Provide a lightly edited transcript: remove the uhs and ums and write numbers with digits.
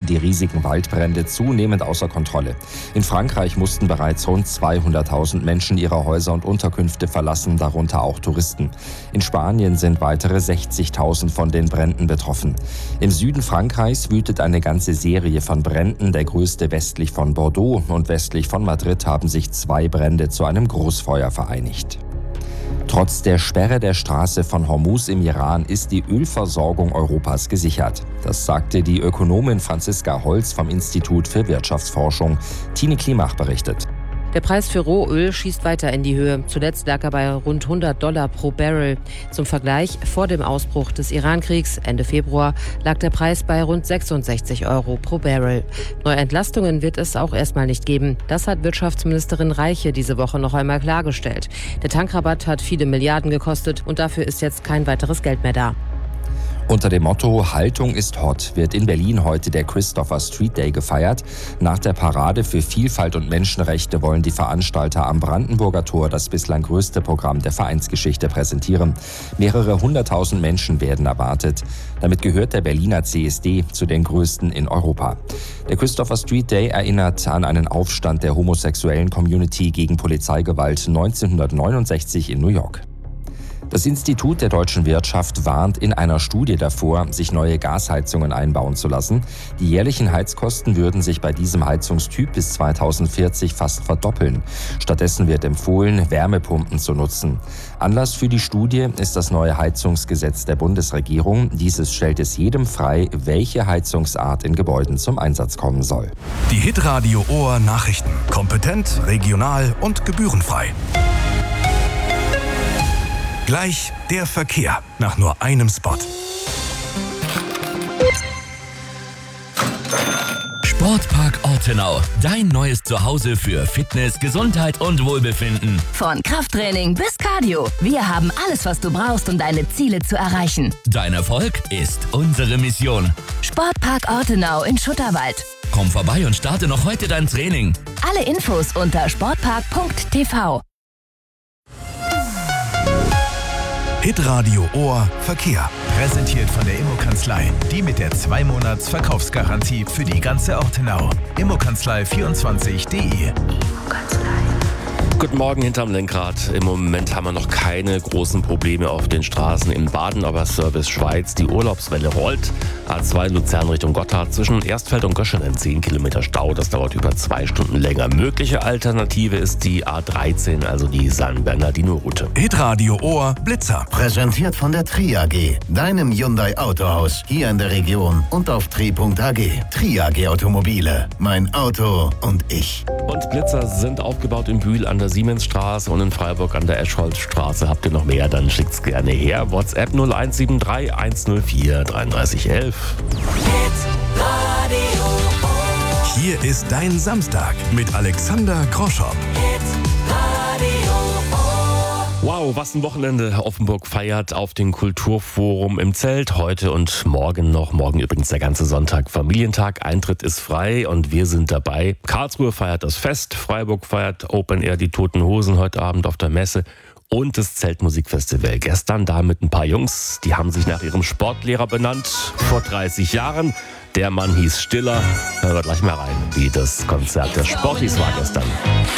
die riesigen Waldbrände zunehmend außer Kontrolle. In Frankreich mussten bereits rund 200.000 Menschen ihre Häuser und Unterkünfte verlassen, darunter auch Touristen. In Spanien sind weitere 60.000 von den Bränden betroffen. Im Süden Frankreichs wütet eine ganze Serie von Bränden. Der größte westlich von Bordeaux und westlich von Madrid haben sich 2 Brände zu einem Großfeuer vereinigt. Trotz der Sperre der Straße von Hormuz im Iran ist die Ölversorgung Europas gesichert. Das sagte die Ökonomin Franziska Holz vom Institut für Wirtschaftsforschung. Tine Klimach berichtet. Der Preis für Rohöl schießt weiter in die Höhe. Zuletzt lag er bei rund $100 pro Barrel. Zum Vergleich, vor dem Ausbruch des Irankriegs Ende Februar lag der Preis bei rund €66 pro Barrel. Neue Entlastungen wird es auch erstmal nicht geben. Das hat Wirtschaftsministerin Reiche diese Woche noch einmal klargestellt. Der Tankrabatt hat viele Milliarden gekostet und dafür ist jetzt kein weiteres Geld mehr da. Unter dem Motto Haltung ist hot wird in Berlin heute der Christopher Street Day gefeiert. Nach der Parade für Vielfalt und Menschenrechte wollen die Veranstalter am Brandenburger Tor das bislang größte Programm der Vereinsgeschichte präsentieren. Mehrere 100.000 Menschen werden erwartet. Damit gehört der Berliner CSD zu den größten in Europa. Der Christopher Street Day erinnert an einen Aufstand der homosexuellen Community gegen Polizeigewalt 1969 in New York. Das Institut der deutschen Wirtschaft warnt in einer Studie davor, sich neue Gasheizungen einbauen zu lassen. Die jährlichen Heizkosten würden sich bei diesem Heizungstyp bis 2040 fast verdoppeln. Stattdessen wird empfohlen, Wärmepumpen zu nutzen. Anlass für die Studie ist das neue Heizungsgesetz der Bundesregierung. Dieses stellt es jedem frei, welche Heizungsart in Gebäuden zum Einsatz kommen soll. Die Hitradio Ohr Nachrichten. Kompetent, regional und gebührenfrei. Gleich der Verkehr nach nur einem Spot. Sportpark Ortenau, dein neues Zuhause für Fitness, Gesundheit und Wohlbefinden. Von Krafttraining bis Cardio. Wir haben alles, was du brauchst, um deine Ziele zu erreichen. Dein Erfolg ist unsere Mission. Sportpark Ortenau in Schutterwald. Komm vorbei und starte noch heute dein Training. Alle Infos unter sportpark.tv. Hitradio Ohr Verkehr. Präsentiert von der Immokanzlei. Die mit der 2-Monats-Verkaufsgarantie für die ganze Ortenau. Immokanzlei24.de. Guten Morgen hinterm Lenkrad. Im Moment haben wir noch keine großen Probleme auf den Straßen in Baden, aber Service Schweiz, die Urlaubswelle rollt. A2 Luzern Richtung Gotthard zwischen Erstfeld und Göschenen 10 Kilometer Stau. Das dauert über 2 Stunden länger. Mögliche Alternative ist die A13, also die San Bernardino-Route. Hitradio Ohr Blitzer. Präsentiert von der Tri AG, deinem Hyundai Autohaus hier in der Region und auf tri.ag. Tri AG Automobile, mein Auto und ich. Und Blitzer sind aufgebaut in Bühl an der Siemensstraße und in Freiburg an der Eschholzstraße. Habt ihr noch mehr, dann schickt's gerne her. WhatsApp 0173 104 3311. Hier ist dein Samstag mit Alexander Groschop. Wow, was ein Wochenende. Offenburg feiert auf dem Kulturforum im Zelt. Heute und morgen noch. Morgen übrigens der ganze Sonntag Familientag. Eintritt ist frei und wir sind dabei. Karlsruhe feiert das Fest. Freiburg feiert Open Air die Toten Hosen heute Abend auf der Messe. Und das Zeltmusikfestival. Gestern da mit ein paar Jungs. Die haben sich nach ihrem Sportlehrer benannt. Vor 30 Jahren. Der Mann hieß Stiller. Hören wir gleich mal rein, wie das Konzert der Sportis war gestern.